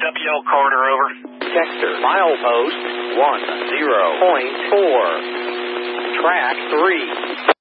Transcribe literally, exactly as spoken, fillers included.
W L Carter, over. Texter, milepost one zero point four. Track three.